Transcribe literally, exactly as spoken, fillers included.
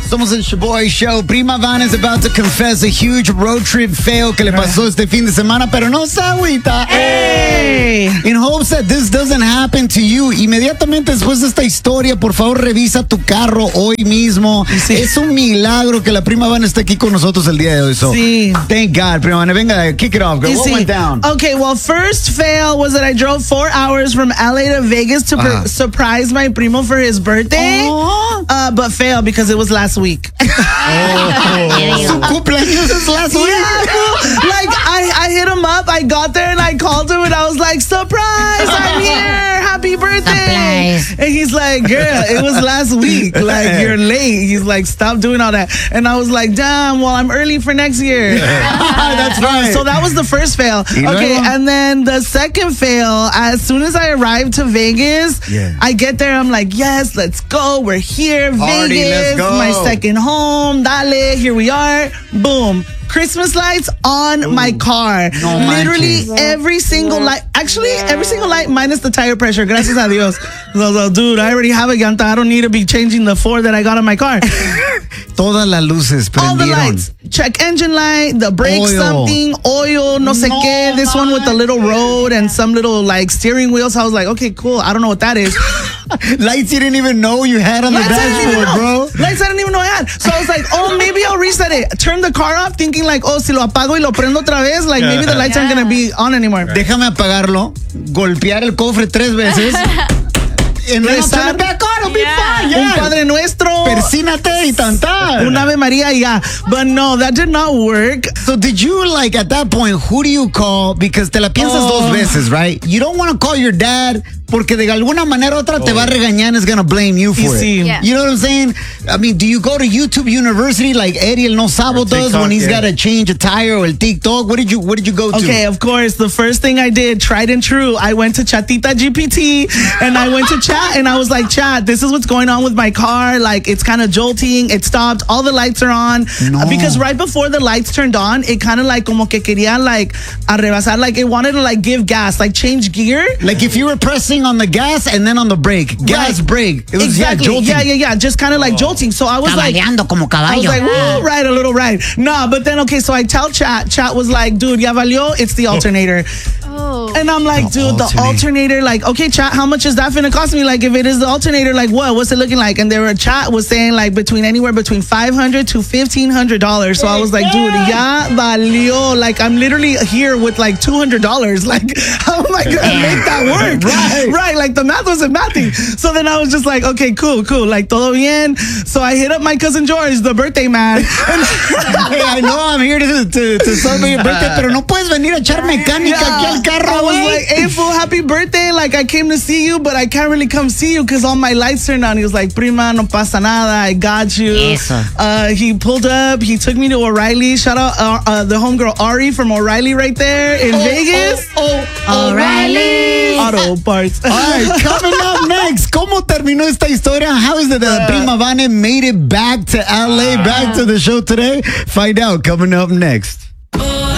Somos el Shaboy Show. Prima Van is about to confess a huge road trip fail que le pasó este fin de semana, pero no se agüita. Hey. In hopes that this doesn't happen to you. Inmediatamente después de esta historia, por favor, revisa tu carro hoy mismo. Sí. Es un milagro que la Prima Van esté aquí con nosotros el día de hoy. So, Sí. thank God, Prima Van. Venga, kick it off, girl. What Sí. went down? Okay, well, first fail was that I drove four hours from L A to Vegas to Uh-huh. pr- surprise my primo for his birthday. Aw. Uh, but fail because it was last week. Su cumpleaños es last week. Yeah, like I, I hit him up. I got there and I called him and I was like, "Surprise! I'm here! Happy birthday!" Surprise. And he's like, "Girl, it was last week. Like you're late." He's like, "Stop doing all that." And I was like, "Damn! Well, I'm early for next year." That's right. So that was the first fail. Y Okay, luego? and then the second fail, as soon as I arrived to Vegas, Yeah. I get there, I'm like, yes, let's go. We're here, Party, Vegas, let's go. my second home. Dale, here we are. Boom. Christmas lights on my car. No Literally manches. every single light. Actually, every single light minus the tire pressure. Gracias a Dios. So, so, dude, I already have a llanta. I don't need to be changing the four that I got on my car. Todas las luces All the prendieron. lights. Check engine light, the brake Oil. something, oil, no sé No qué. This one with the little road and some little like steering wheels. I was like, okay, cool. I don't know what that is. Lights you didn't even know you had on the Lights I didn't even dashboard, know. bro. Lights I didn't even know I had. So I was like, oh, maybe I'll reset it. Turn the car off thinking like, oh, si lo apago y lo prendo otra vez, like maybe the lights aren't going to be on anymore. Déjame apagarlo, golpear el cofre tres veces. And then I'll turn it back on, it'll be fine. Un Yeah. Padre Nuestro. Persínate y tantar. Un Ave María y ya. But no, that did not work. So did you, like, at that point, who do you call? Because te la piensas Oh. dos veces, right? You don't want to call your dad porque de alguna manera u otra te va a regañar and is going to blame you for Y it. sí. Yeah. You know what I'm saying? I mean, do you go to YouTube University like Eddie el No Sabo does TikTok, when he's yeah. got to change a tire or el TikTok? What did you, what did you go to? Okay, of course, the first thing I did, tried and true, I went to Chatita G P T and I went to chat and I was like, chat, this is what's going on with my car. Like, it's kind of jolting. It stopped. All the lights are on. No. Uh, Because right before the lights turned on, it kind of like como que quería like arrebasar, like it wanted to like give gas, like change gear. Like if you were pressing on the gas and then on the brake. Gas, Right. brake. It was, Exactly. yeah, jolting. Yeah, yeah, yeah. Just kind of like jolting. So I was like, Cabaleando como I was caballo. like, woo, right, a little right. Nah, but then, okay, so I tell Chat. Chat was like, dude, ya valió, it's the alternator. Oh. And I'm like, The dude, the alternator. alternator, like, okay, Chat, how much is that finna cost me? Like, if it is the alternator, like, what? What's it looking like? And there were, Chat was saying, like, between anywhere between five hundred to fifteen hundred dollars. So I was like, dude, ya valió. Like, I'm literally here with, like, two hundred dollars. Like, how am I gonna make that work? Right. Right, like, the math wasn't mathing. So then I was just like, okay, cool, cool. Like, todo bien. So I hit up my cousin George, the birthday man. And Hey, I know I'm here to, to, to celebrate your birthday, pero no puedes venir a echar mecánica aquí al carro, I was güey. like, hey, fool, happy birthday. Like, I came to see you, but I can't really come see you because all my lights turned on. He was like, prima, no pasa nada. I got you. Eso. Uh, he pulled up. He took me to O'Reilly. Shout out uh, uh, the homegirl Ari from O'Reilly right there in Vegas. Oh, oh, O'Reilly. Auto parts. All right, coming up next, ¿cómo terminó esta historia? How is it that Prima Vane made it back to L A, back to the show today? Find out coming up next.